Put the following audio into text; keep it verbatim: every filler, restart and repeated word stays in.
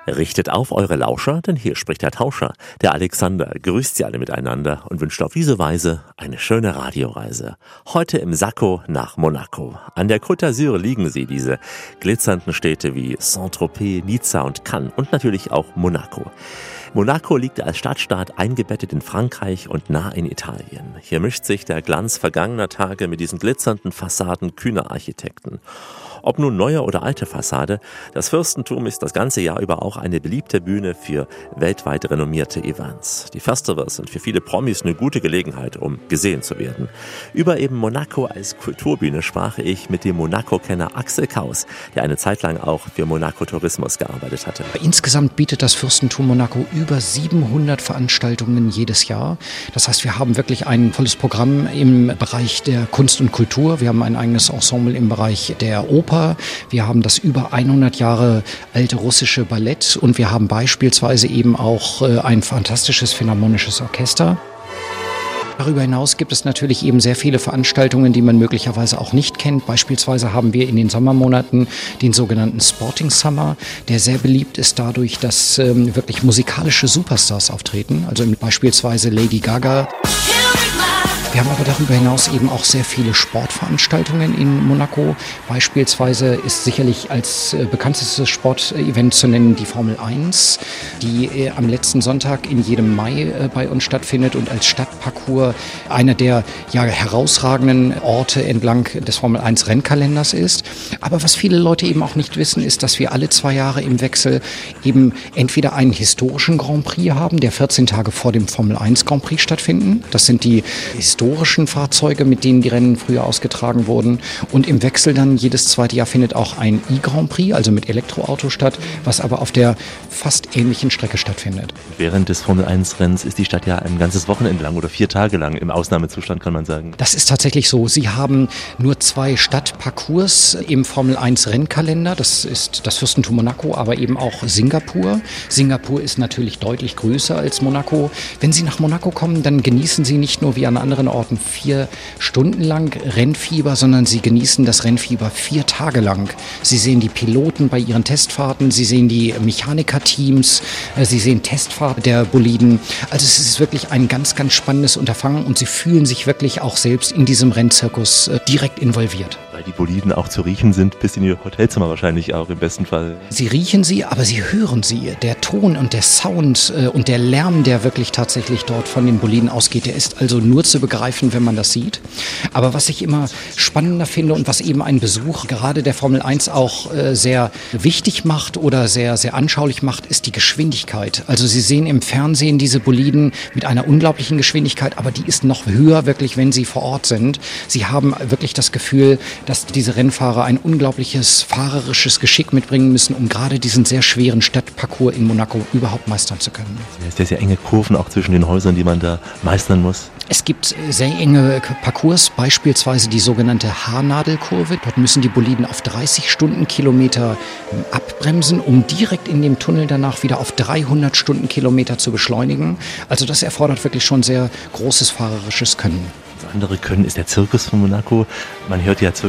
Richtet auf eure Lauscher, denn hier spricht der Tauscher. Der Alexander grüßt sie alle miteinander und wünscht auf diese Weise eine schöne Radioreise. Heute im Sakko nach Monaco. An der Côte d'Azur liegen sie, diese glitzernden Städte wie Saint-Tropez, Nizza und Cannes und natürlich auch Monaco. Monaco liegt als Stadtstaat eingebettet in Frankreich und nah in Italien. Hier mischt sich der Glanz vergangener Tage mit diesen glitzernden Fassaden kühner Architekten. Ob nun neue oder alte Fassade, das Fürstentum ist das ganze Jahr über auch eine beliebte Bühne für weltweit renommierte Events. Die Festivals sind für viele Promis eine gute Gelegenheit, um gesehen zu werden. Über eben Monaco als Kulturbühne sprach ich mit dem Monaco-Kenner Axel Kaus, der eine Zeit lang auch für Monaco Tourismus gearbeitet hatte. Insgesamt bietet das Fürstentum Monaco über siebenhundert Veranstaltungen jedes Jahr. Das heißt, wir haben wirklich ein volles Programm im Bereich der Kunst und Kultur. Wir haben ein eigenes Ensemble im Bereich der Oper. Wir haben das über hundert Jahre alte russische Ballett und wir haben beispielsweise eben auch ein fantastisches philharmonisches Orchester. Darüber hinaus gibt es natürlich eben sehr viele Veranstaltungen, die man möglicherweise auch nicht kennt. Beispielsweise haben wir in den Sommermonaten den sogenannten Sporting Summer, der sehr beliebt ist dadurch, dass ähm, wirklich musikalische Superstars auftreten, also beispielsweise Lady Gaga. Wir haben aber darüber hinaus eben auch sehr viele Sportveranstaltungen in Monaco. Beispielsweise ist sicherlich als äh, bekanntestes Sportevent zu nennen die Formel eins, die äh, am letzten Sonntag in jedem Mai äh, bei uns stattfindet und als Stadtparcours einer der ja, herausragenden Orte entlang des Formel eins Rennkalenders ist. Aber was viele Leute eben auch nicht wissen, ist, dass wir alle zwei Jahre im Wechsel eben entweder einen historischen Grand Prix haben, der vierzehn Tage vor dem Formel eins Grand Prix stattfinden. Das sind die historischen Fahrzeuge, mit denen die Rennen früher ausgetragen wurden. Und im Wechsel dann jedes zweite Jahr findet auch ein E-Grand Prix, also mit Elektroauto statt, was aber auf der fast ähnlichen Strecke stattfindet. Während des Formel eins Rennens ist die Stadt ja ein ganzes Wochenende lang oder vier Tage lang im Ausnahmezustand, kann man sagen. Das ist tatsächlich so. Sie haben nur zwei Stadtparcours im Formel eins Rennkalender. Das ist das Fürstentum Monaco, aber eben auch Singapur. Singapur ist natürlich deutlich größer als Monaco. Wenn Sie nach Monaco kommen, dann genießen Sie nicht nur wie an anderen Orten vier Stunden lang Rennfieber, sondern Sie genießen das Rennfieber vier Tage lang. Sie sehen die Piloten bei ihren Testfahrten, Sie sehen die Mechanikerteams, Sie sehen Testfahrten der Boliden. Also es ist wirklich ein ganz, ganz spannendes Unterfangen und Sie fühlen sich wirklich auch selbst in diesem Rennzirkus direkt involviert. Weil die Boliden auch zu riechen sind, bis in Ihr Hotelzimmer wahrscheinlich auch im besten Fall. Sie riechen sie, aber Sie hören sie. Der Ton und der Sound äh, und der Lärm, der wirklich tatsächlich dort von den Boliden ausgeht, der ist also nur zu begreifen, wenn man das sieht. Aber was ich immer spannender finde und was eben einen Besuch gerade der Formel eins auch äh, sehr wichtig macht oder sehr, sehr anschaulich macht, ist die Geschwindigkeit. Also Sie sehen im Fernsehen diese Boliden mit einer unglaublichen Geschwindigkeit, aber die ist noch höher wirklich, wenn Sie vor Ort sind. Sie haben wirklich das Gefühl, dass diese Rennfahrer ein unglaubliches fahrerisches Geschick mitbringen müssen, um gerade diesen sehr schweren Stadtparcours in Monaco überhaupt meistern zu können. Es sind sehr enge Kurven auch zwischen den Häusern, die man da meistern muss. Es gibt sehr enge Parcours, beispielsweise die sogenannte Haarnadelkurve. Dort müssen die Boliden auf dreißig Stundenkilometer abbremsen, um direkt in dem Tunnel danach wieder auf dreihundert Stundenkilometer zu beschleunigen. Also das erfordert wirklich schon sehr großes fahrerisches Können. Das andere Können ist der Zirkus von Monaco. Man hört ja